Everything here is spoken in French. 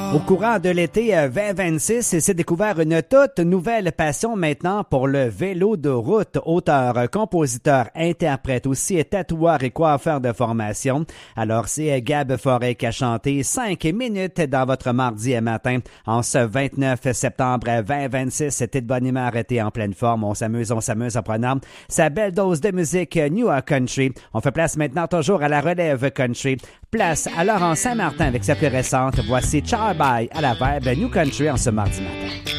Au courant de l'été 2026, il s'est découvert une toute nouvelle passion maintenant pour le vélo de route. Auteur, compositeur, interprète, aussi tatoueur et coiffeur de formation. Alors, c'est Gab Forêt qui a chanté 5 minutes dans votre mardi matin en ce 29 septembre 2026. C'était de bonne humeur, était en pleine forme. On s'amuse en prenant sa belle dose de musique New Country. On fait place maintenant toujours à la relève country. Place à Laurent Saint-Martin avec sa plus récente. Voici Charbay à la Verbe New Country en ce mardi matin.